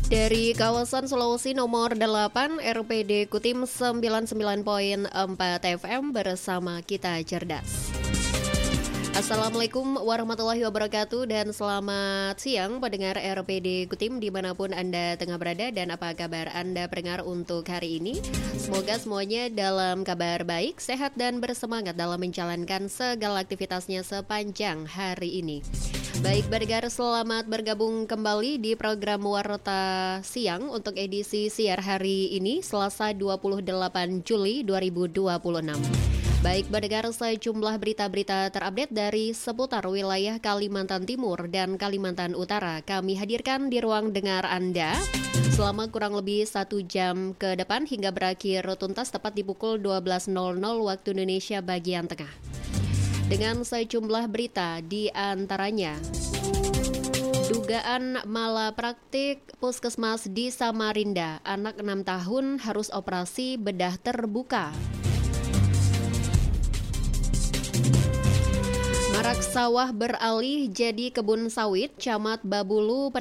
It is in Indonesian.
Dari kawasan Sulawesi nomor 8 RPD Kutim 99.4 FM bersama kita cerdas. Assalamualaikum warahmatullahi wabarakatuh dan selamat siang pendengar RPD Kutim dimanapun Anda tengah berada, dan apa kabar Anda pendengar untuk hari ini? Semoga semuanya dalam kabar baik, sehat dan bersemangat dalam menjalankan segala aktivitasnya sepanjang hari ini. Baik pendengar, selamat bergabung kembali di program Warta Siang untuk edisi siar hari ini Selasa 28 Juli 2026. Baik pendengar, sejumlah berita-berita terupdate dari seputar wilayah Kalimantan Timur dan Kalimantan Utara kami hadirkan di ruang dengar Anda selama kurang lebih 1 jam ke depan hingga berakhir tuntas tepat di pukul 12.00 waktu Indonesia bagian tengah. Dengan sejumlah berita di antaranya dugaan malapraktik puskesmas di Samarinda, anak 6 tahun harus operasi bedah terbuka. Marak sawah beralih jadi kebun sawit, Camat Babulu